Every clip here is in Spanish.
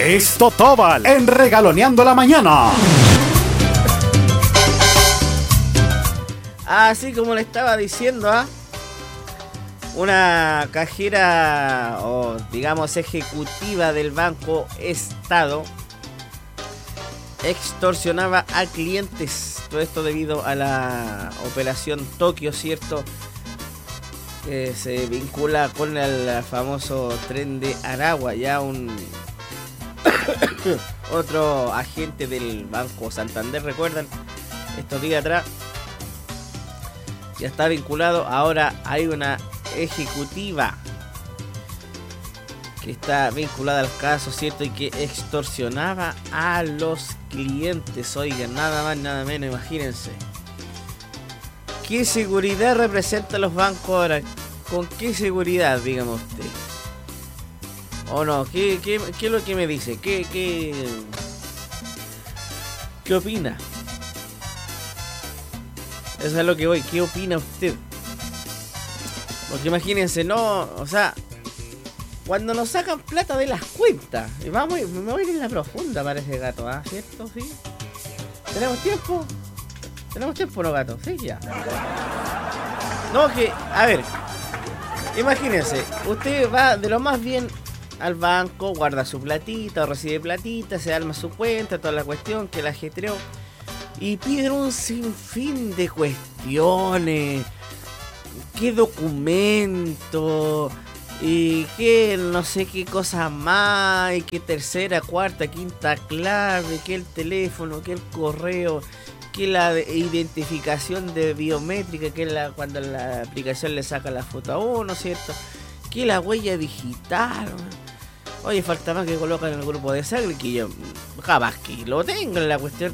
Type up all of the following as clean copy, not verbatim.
Es Totóbal en Regaloneando la Mañana. Así como le estaba diciendo, una cajera o digamos ejecutiva del Banco Estado extorsionaba a clientes. Todo esto debido a la operación Tokio, ¿cierto? Que se vincula con el famoso tren de Aragua. Ya un otro agente del Banco Santander, recuerdan, estos días atrás, ya está vinculado. Ahora hay una ejecutiva que está vinculada al caso, ¿cierto? Y que extorsionaba a los clientes. Oigan, nada más, nada menos, imagínense. ¿Qué seguridad representan los bancos ahora? ¿Con qué seguridad, dígame usted? ¿O no? ¿Qué es lo que me dice? ¿Qué opina? Eso es lo que voy. ¿Qué opina usted? Porque imagínense, no, o sea, cuando nos sacan plata de las cuentas, me voy a ir en la profunda para ese gato, ¿cierto? ¿Sí? ¿Tenemos tiempo? ¿Tenemos tiempo, no, gato? Sí, ya. No, que, a ver, imagínense, usted va de lo más bien al banco, guarda su platita o recibe platita, se arma su cuenta, toda la cuestión, que la ajetreó, y piden un sinfín de cuestiones, qué documento, y qué no sé qué cosa más, y qué tercera, cuarta, quinta clave, que el teléfono, que el correo, que la identificación de biométrica, que es cuando la aplicación le saca la foto a uno, ¿cierto? Que la huella digital. Oye, falta más que colocan en el grupo de sangre, que yo jamás que lo tengo en la cuestión.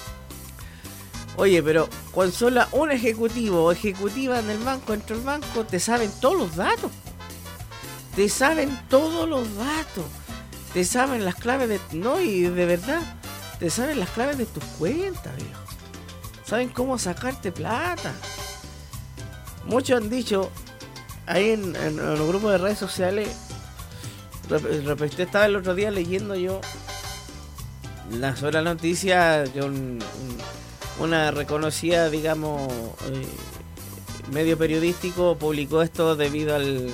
Oye, pero con solo un ejecutivo o ejecutiva en el banco, dentro del banco, te saben todos los datos. Te saben todos los datos. Te saben las claves de... No, y de verdad, te saben las claves de tus cuentas, viejo. Saben cómo sacarte plata. Muchos han dicho, ahí en los grupos de redes sociales, estaba el otro día leyendo yo sobre la noticia que una reconocida, digamos, medio periodístico publicó esto debido al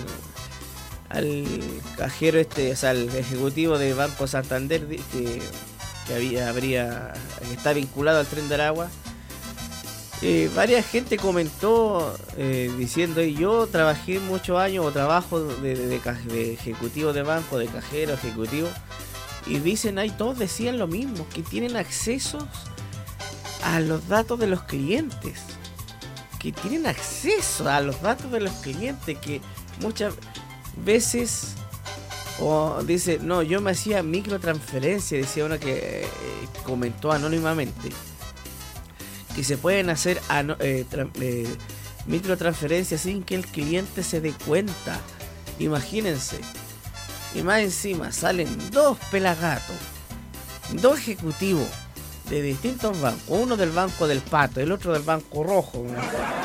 cajero o sea, al ejecutivo de Banco Santander que está vinculado al tren de Aragua. Varias gente comentó diciendo, yo trabajé muchos años o trabajo de ejecutivo de banco, de cajero ejecutivo, y dicen ahí, todos decían lo mismo, que tienen accesos a los datos de los clientes, que muchas veces dice, no, yo me hacía microtransferencia, decía una que comentó anónimamente, que se pueden hacer microtransferencias sin que el cliente se dé cuenta. Imagínense. Y más encima salen dos pelagatos, dos ejecutivos de distintos bancos, uno del Banco del Pato, el otro del Banco Rojo, ¿no?,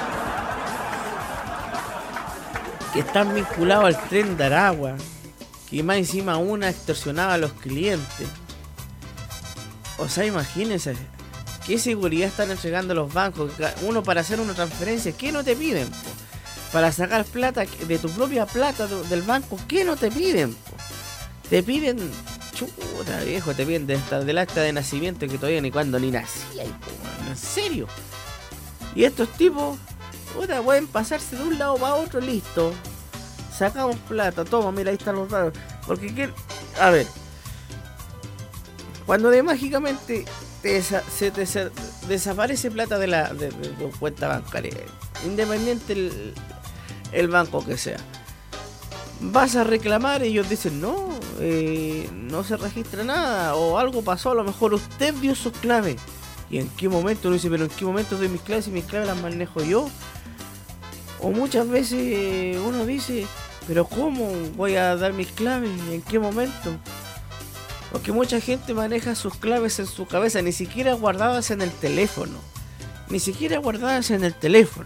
que están vinculados al tren de Aragua, que más encima una extorsionaba a los clientes. O sea, imagínense qué seguridad están entregando los bancos. Uno, para hacer una transferencia, ¿qué no te piden, po? Para sacar plata de tu propia plata del banco, ¿qué no te piden, po? Te piden, chuta, viejo, te piden del acta de nacimiento, que todavía ni cuando ni nacía, en serio. Y estos tipos, puta, pueden pasarse de un lado para otro, listo. Sacamos plata, toma, mira, ahí están los datos. Porque, a ver, cuando mágicamente se desaparece plata de tu cuenta bancaria, independiente el banco que sea, vas a reclamar y ellos dicen, no se registra nada, o algo pasó, a lo mejor usted dio sus claves. ¿Y en qué momento? Uno dice, pero ¿en qué momento doy mis claves y mis claves las manejo yo? O muchas veces uno dice, pero ¿cómo voy a dar mis claves? ¿En qué momento? Porque mucha gente maneja sus claves en su cabeza, ni siquiera guardadas en el teléfono,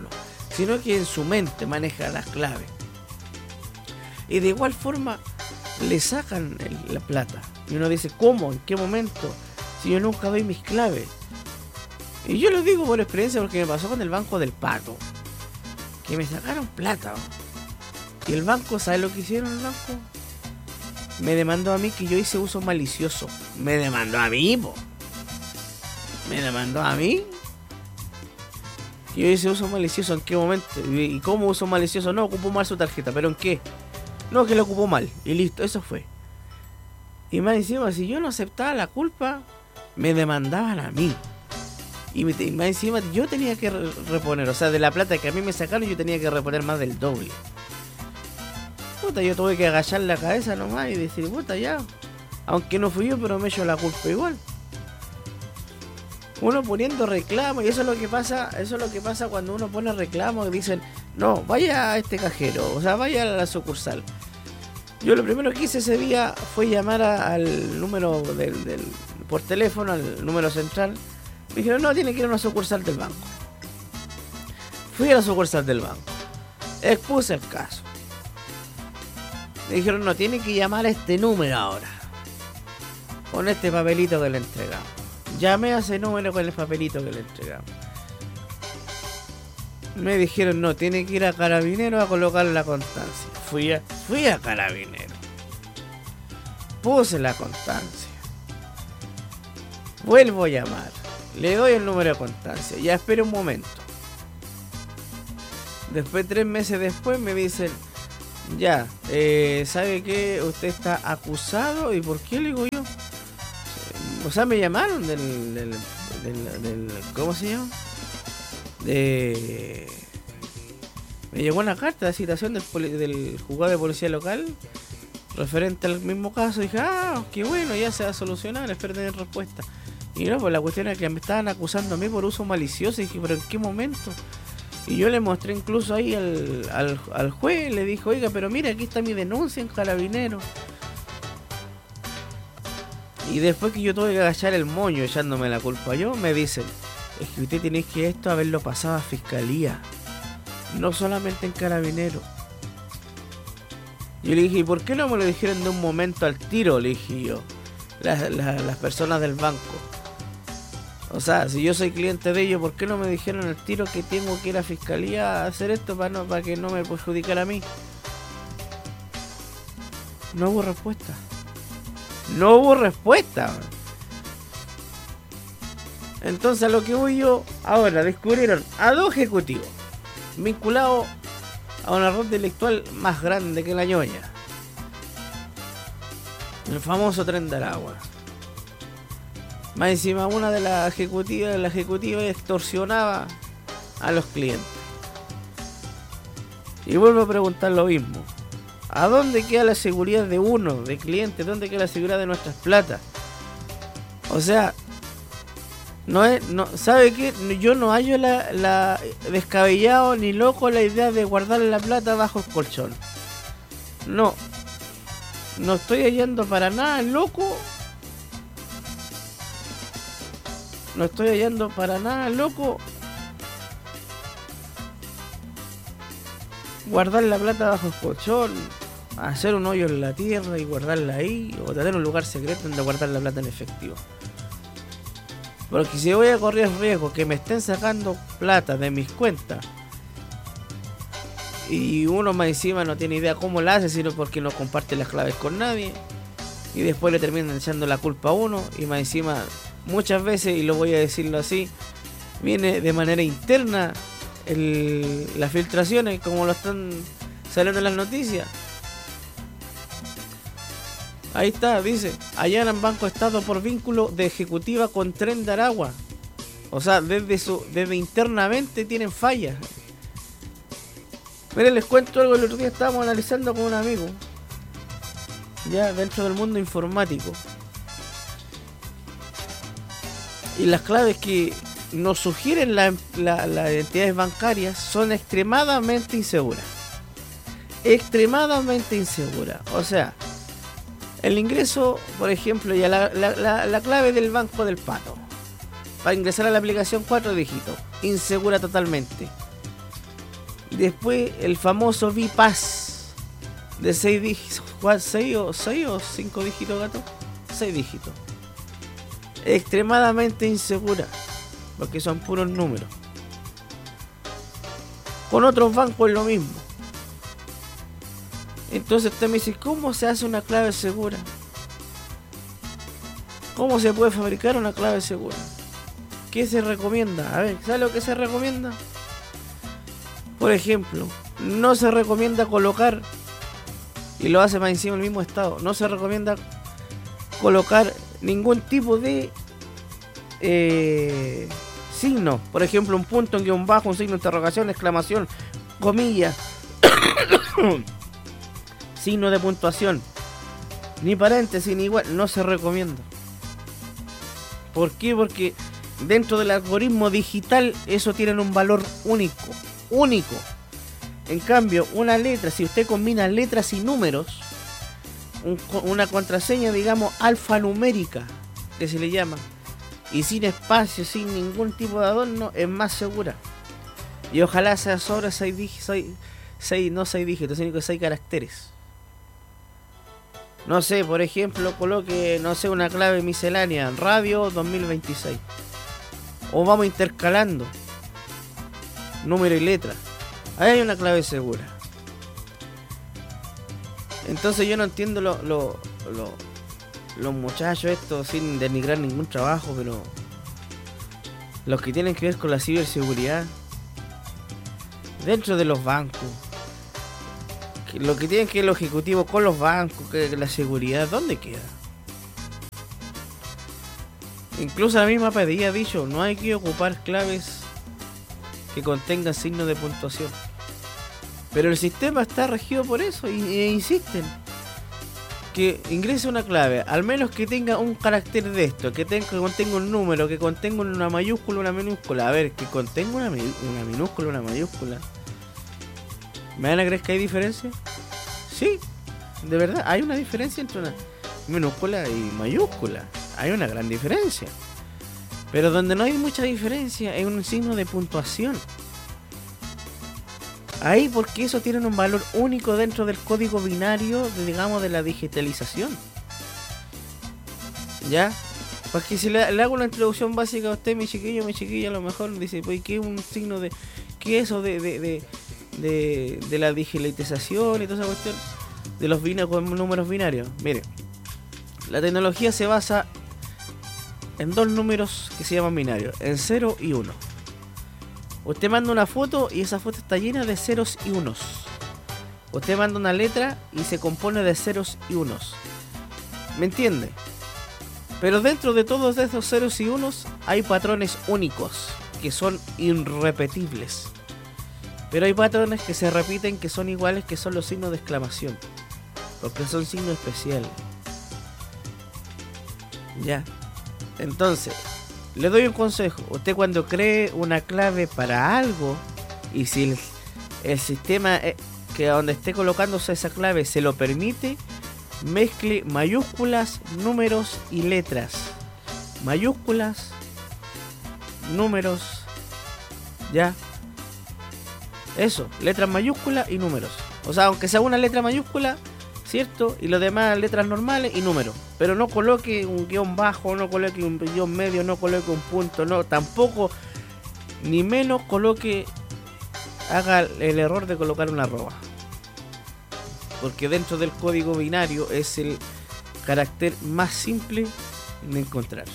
sino que en su mente maneja las claves. Y de igual forma, le sacan la plata. Y uno dice, ¿cómo? ¿En qué momento? Si yo nunca doy mis claves. Y yo lo digo por experiencia porque me pasó con el Banco del Pato. Que me sacaron plata. Y el banco, ¿sabes lo que hicieron el banco? Me demandó a mí que yo hice uso malicioso. Me demandó a mí, po. Me demandó a mí. Yo hice uso malicioso, ¿en qué momento? ¿Y cómo uso malicioso? No, ocupó mal su tarjeta, ¿pero en qué? No, que lo ocupó mal. Y listo, eso fue. Y más encima, si yo no aceptaba la culpa, me demandaban a mí. Y más encima yo tenía que reponer. O sea, de la plata que a mí me sacaron, yo tenía que reponer más del doble. Puta, yo tuve que agachar la cabeza nomás y decir, puta, ya. Aunque no fui yo, pero me echo la culpa igual. Uno poniendo reclamo, y eso es lo que pasa cuando uno pone reclamo y dicen, no, vaya a este cajero, o sea, vaya a la sucursal. Yo lo primero que hice ese día fue llamar al número por teléfono, al número central. Me dijeron, no, tiene que ir a una sucursal del banco. Fui a la sucursal del banco, expuse el caso. Me dijeron, no, tiene que llamar a este número ahora, con este papelito que le entregamos. Llamé a ese número con el papelito que le entregamos. Me dijeron, no, tiene que ir a Carabineros a colocar la constancia. Fui a Carabineros. Puse la constancia. Vuelvo a llamar. Le doy el número de constancia. Ya espere un momento. Después, 3 meses después, me dicen, ya, ¿sabe qué? Usted está acusado. ¿Y por qué? Le digo yo. O sea, me llamaron del ¿cómo se llama? Me llegó una carta de citación del juzgado de policía local referente al mismo caso. Dije, qué bueno, ya se va a solucionar, espero tener respuesta. Y no, pues la cuestión es que me estaban acusando a mí por uso malicioso. Y dije, ¿pero en qué momento? Y yo le mostré incluso ahí al juez, le dije, oiga, pero mira, aquí está mi denuncia en Carabineros. Y después que yo tuve que agachar el moño echándome la culpa yo, me dicen, es que usted tiene que esto haberlo pasado a fiscalía, no solamente en Carabineros. Yo le dije, ¿y por qué no me lo dijeron de un momento al tiro? Le dije yo, las personas del banco. O sea, si yo soy cliente de ellos, ¿por qué no me dijeron al tiro que tengo que ir a fiscalía a hacer esto para que no me perjudicara a mí? No hubo respuesta. No hubo respuesta. Entonces a lo que voy yo, ahora descubrieron a 2 ejecutivos vinculados a una red delictual más grande que la ñoña, el famoso Tren de Aragua. Más encima, una de la ejecutiva extorsionaba a los clientes. Y vuelvo a preguntar lo mismo. ¿A dónde queda la seguridad de uno, de clientes? ¿Dónde queda la seguridad de nuestras platas? O sea, ¿sabe qué? Yo no hallo la descabellado ni loco la idea de guardar la plata bajo el colchón. No estoy hallando para nada loco. No estoy hallando para nada loco guardar la plata bajo el colchón, hacer un hoyo en la tierra y guardarla ahí, o tener un lugar secreto donde guardar la plata en efectivo. Porque si voy a correr riesgo que me estén sacando plata de mis cuentas y uno más encima no tiene idea cómo la hace, sino porque no comparte las claves con nadie, y después le terminan echando la culpa a uno, y más encima muchas veces, y lo voy a decirlo así, viene de manera interna las filtraciones, como lo están saliendo en las noticias. Ahí está, dice, allanan Banco Estado por vínculo de ejecutiva con Tren de Aragua. O sea, desde internamente tienen fallas. Miren, les cuento algo. El otro día estábamos analizando con un amigo, ya dentro del mundo informático, y las claves que nos sugieren las entidades bancarias son extremadamente inseguras. Extremadamente inseguras. O sea, el ingreso, por ejemplo, ya la clave del Banco del Pato, para ingresar a la aplicación 4 dígitos, insegura totalmente. Después el famoso VPAS de 6 dígitos ¿6 o 5 dígitos, gato? 6 dígitos. Extremadamente insegura, porque son puros números. Con otros bancos es lo mismo. Entonces usted me dice, ¿cómo se hace una clave segura? ¿Cómo se puede fabricar una clave segura? ¿Qué se recomienda? A ver, ¿sabe lo que se recomienda? Por ejemplo, no se recomienda colocar, y lo hace más encima el mismo estado, no se recomienda colocar ningún tipo de signo. Por ejemplo, un punto, un guión bajo, un signo de interrogación, exclamación, comilla, signo de puntuación, ni paréntesis, ni igual, no se recomienda. ¿Por qué? Porque dentro del algoritmo digital eso tiene un valor único. En cambio, una letra, si usted combina letras y números, una contraseña, digamos, alfanumérica, que se le llama, y sin espacio, sin ningún tipo de adorno, es más segura. Y ojalá sea sobre 6 dígitos, sino que 6 caracteres. No sé, por ejemplo, coloque, no sé, una clave miscelánea, radio 2026. O vamos intercalando número y letra. Ahí hay una clave segura. Entonces yo no entiendo los muchachos estos, sin denigrar ningún trabajo, pero los que tienen que ver con la ciberseguridad dentro de los bancos, lo que tienen que ver los ejecutivos con los bancos, que la seguridad, ¿dónde queda? Incluso la misma PDI ha dicho, no hay que ocupar claves que contengan signos de puntuación. Pero el sistema está regido por eso e insisten que ingrese una clave, al menos que tenga un carácter de esto, que contenga un número, que contenga una mayúscula, una minúscula. A ver, que contenga una minúscula, una mayúscula. ¿Me van a creer que hay diferencia? Sí, de verdad, hay una diferencia entre una minúscula y mayúscula. Hay una gran diferencia. Pero donde no hay mucha diferencia es un signo de puntuación. Ahí, porque eso tiene un valor único dentro del código binario, digamos, de la digitalización. ¿Ya? Porque si le hago una introducción básica a usted, mi chiquillo, a lo mejor dice, pues, ¿qué es un signo de... ¿Qué es eso de la digitalización y toda esa cuestión? De los números binarios. Mire, la tecnología se basa en dos números que se llaman binarios, en 0 y 1. Usted manda una foto y esa foto está llena de ceros y unos. Usted manda una letra y se compone de ceros y unos. ¿Me entiende? Pero dentro de todos esos ceros y unos hay patrones únicos, que son irrepetibles. Pero hay patrones que se repiten, que son iguales, que son los signos de exclamación, porque son signos especiales. Ya. Entonces, le doy un consejo. Usted, cuando cree una clave para algo, y si el sistema que donde esté colocándose esa clave se lo permite, mezcle mayúsculas, números y letras. Mayúsculas, números, ya. Eso, letras mayúsculas y números. O sea, aunque sea una letra mayúscula, ¿cierto? Y los demás letras normales y números. Pero no coloque un guión bajo, no coloque un guión medio, no coloque un punto, no, tampoco, ni menos coloque, haga el error de colocar una arroba. Porque dentro del código binario es el carácter más simple de encontrar.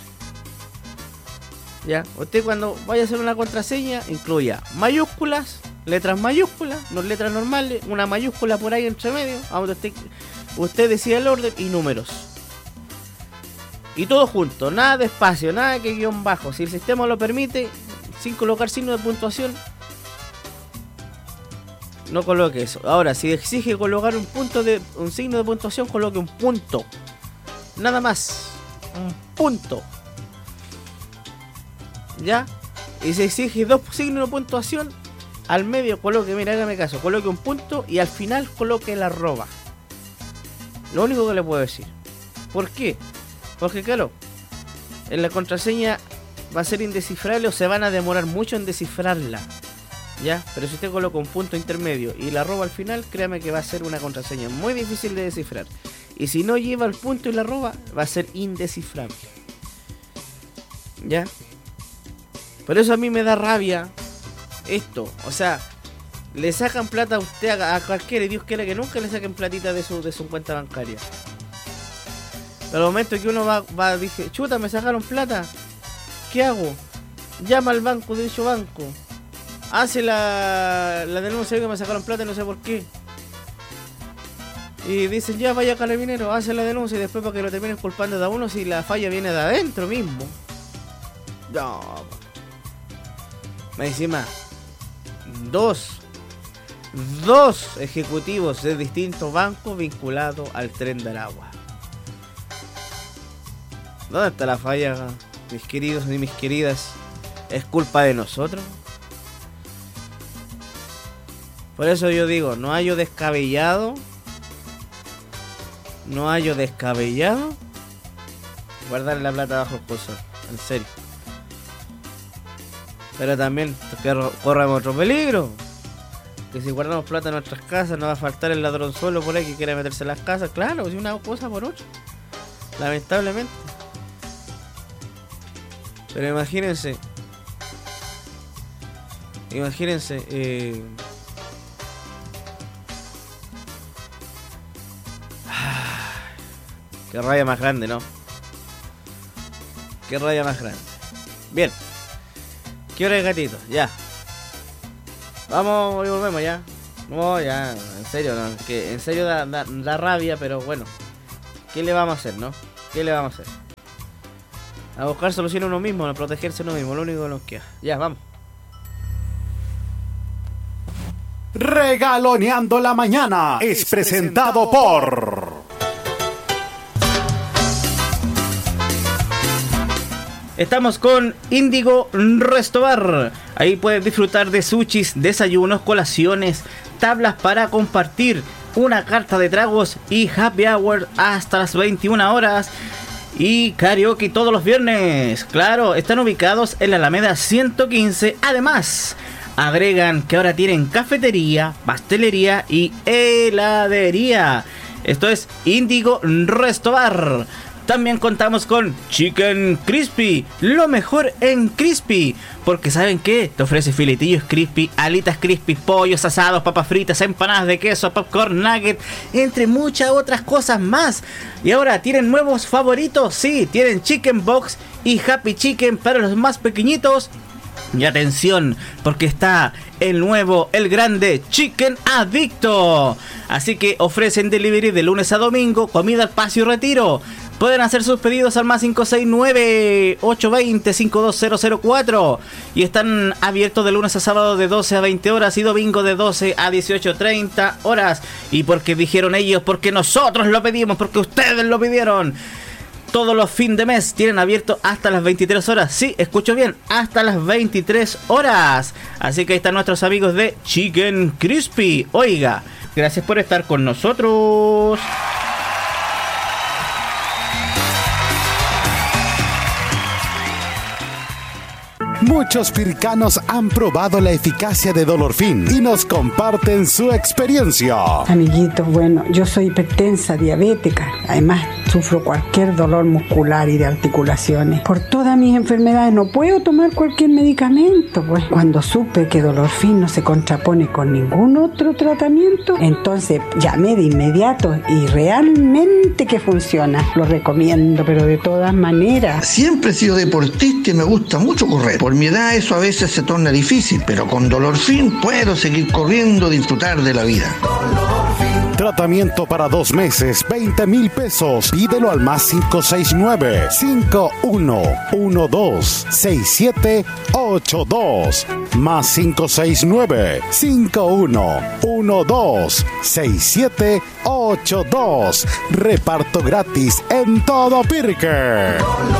Ya, usted cuando vaya a hacer una contraseña, incluya mayúsculas, letras mayúsculas, no letras normales, una mayúscula por ahí entre medio, usted decide el orden, y números. Y todo junto, nada de espacio, nada que guión bajo. Si el sistema lo permite, sin colocar signo de puntuación, no coloque eso. Ahora, si exige colocar un signo de puntuación, coloque un punto. Nada más, un punto. ¿Ya? Y si exige dos signos de puntuación, al medio coloque, mira, hágame caso, coloque un punto y al final coloque la arroba. Lo único que le puedo decir. ¿Por qué? Porque claro, en la contraseña va a ser indescifrable o se van a demorar mucho en descifrarla. ¿ya? Pero si usted coloca un punto intermedio y la arroba al final, créame que va a ser una contraseña muy difícil de descifrar. Y si no lleva el punto y la arroba, va a ser indescifrable, ¿ya? Por eso a mí me da rabia esto. O sea, le sacan plata a usted a cualquiera, y Dios quiera que nunca le saquen platita de su cuenta bancaria. Pero al momento que uno va dice, chuta, me sacaron plata, ¿qué hago? Llama al banco de dicho banco, hace la denuncia de que me sacaron plata y no sé por qué. Y dicen, ya vaya carabinero, hace la denuncia, y después para que lo terminen culpando de a uno si la falla viene de adentro mismo. No. Encima, dos ejecutivos de distintos bancos vinculados al Tren de Aragua. ¿Dónde está la falla, mis queridos y mis queridas? ¿Es culpa de nosotros? Por eso yo digo, no hallo descabellado guardarle la plata bajo el colchón, en serio. Pero también corremos otro peligro, que si guardamos plata en nuestras casas no va a faltar el ladronzuelo por ahí que quiera meterse en las casas. Claro, pues una cosa por otra, lamentablemente. Pero imagínense, qué raya más grande, ¿no? Qué raya más grande. Bien. ¿Qué hora es, gatito? Ya. Vamos y volvemos ya. No, ya, en serio, no. Que en serio da rabia, pero bueno. ¿Qué le vamos a hacer, no? ¿Qué le vamos a hacer? A buscar soluciones uno mismo, a protegerse uno mismo, lo único que nos queda. Ya, vamos. Regaloneando la mañana es presentado por Estamos con Índigo Restobar. Ahí puedes disfrutar de sushis, desayunos, colaciones, tablas para compartir, una carta de tragos y happy hour hasta las 21 horas. Y karaoke todos los viernes. Claro, están ubicados en la Alameda 115. Además, agregan que ahora tienen cafetería, pastelería y heladería. Esto es Índigo Restobar. También contamos con Chicken Crispy, lo mejor en crispy, porque ¿saben qué? Te ofrece filetillos crispy, alitas crispy, pollos asados, papas fritas, empanadas de queso, popcorn, nugget, entre muchas otras cosas más. Y ahora tienen nuevos favoritos, sí, tienen Chicken Box y Happy Chicken para los más pequeñitos. Y atención, porque está el nuevo, el grande Chicken Adicto. Así que ofrecen delivery de lunes a domingo, comida al paso y retiro. Pueden hacer sus pedidos al más 569-820-52004. Y están abiertos de lunes a sábado de 12 a 20 horas y domingo de 12 a 18:30 horas. Y porque dijeron ellos, porque nosotros lo pedimos, porque ustedes lo pidieron. Todos los fines de mes tienen abierto hasta las 23 horas. Sí, escucho bien, hasta las 23 horas. Así que ahí están nuestros amigos de Chicken Crispy. Oiga, gracias por estar con nosotros. Muchos pircanos han probado la eficacia de Dolorfin y nos comparten su experiencia. Amiguitos, bueno, yo soy hipertensa, diabética. Además, sufro cualquier dolor muscular y de articulaciones. Por todas mis enfermedades no puedo tomar cualquier medicamento. Pues cuando supe que Dolorfin no se contrapone con ningún otro tratamiento, entonces llamé de inmediato y realmente que funciona. Lo recomiendo, pero de todas maneras. Siempre he sido deportista y me gusta mucho correr. Por mi edad eso a veces se torna difícil, pero con Dolorfin puedo seguir corriendo, disfrutar de la vida. Tratamiento para 2 meses, 20,000 pesos. Pídelo al más 569-5112-6782. Más 569-5112-6782. Reparto gratis en todo Pirque.